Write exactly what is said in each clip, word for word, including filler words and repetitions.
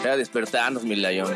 Era despertarnos, mi Lion.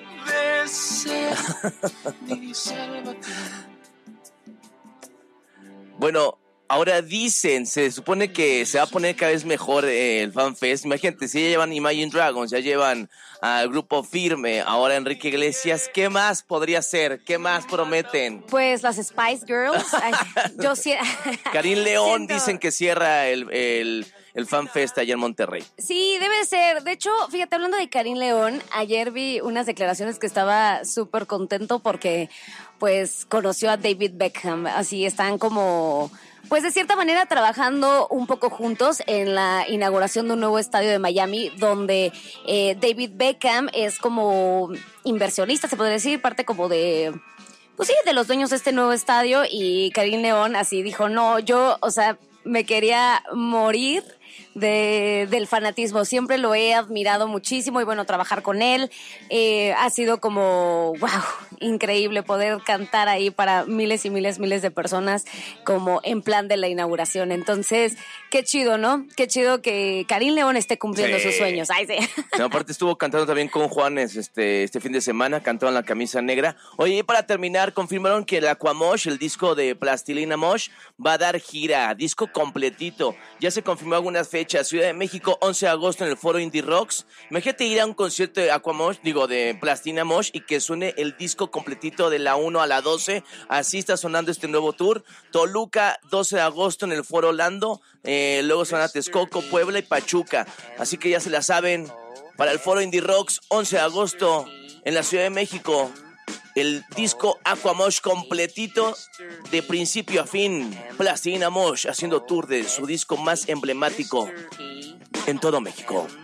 Bueno, ahora dicen, se supone que se va a poner cada vez mejor eh, el FanFest. Imagínate, si ya llevan Imagine Dragons, ya llevan al grupo Firme, ahora Enrique Iglesias, ¿qué más podría ser? ¿Qué más prometen? Pues las Spice Girls. Ay, yo sí. Karim León Siento... dicen que cierra el, el, el FanFest allá en Monterrey. Sí, debe ser. De hecho, fíjate, hablando de Karim León, ayer vi unas declaraciones que estaba súper contento porque pues conoció a David Beckham. Así están como... pues de cierta manera trabajando un poco juntos en la inauguración de un nuevo estadio de Miami, donde eh, David Beckham es como inversionista, se puede decir, parte como de... pues sí, de los dueños de este nuevo estadio, y Karim León así dijo, no, yo, o sea, me quería morir de, del fanatismo, siempre lo he admirado muchísimo y bueno, trabajar con él eh, ha sido como, wow, increíble poder cantar ahí para miles y miles, miles de personas como en plan de la inauguración. Entonces, qué chido, ¿no? Qué chido que Karim León esté cumpliendo sí. sus sueños. Ay, sí. No, aparte estuvo cantando también con Juanes este, este fin de semana, cantó en la camisa negra. Oye, y para terminar, confirmaron que el Aquamosh, el disco de Plastilina Mosh, va a dar gira, disco completito. Ya se confirmó algunas fechas. Ciudad de México, once de agosto en el Foro Indie Rocks. Imagínate ir a un concierto de Aquamosh, digo, de Plastilina Mosh, y que suene el disco completito de la uno a la doce. Así está sonando este nuevo tour. Toluca, doce de agosto en el Foro Orlando. Eh, luego suena Texcoco, Puebla y Pachuca. Así que ya se la saben. Para el Foro Indie Rocks, once de agosto en la Ciudad de México. El disco Aquamosh completito de principio a fin. Plastilina Mosh haciendo tour de su disco más emblemático en todo México.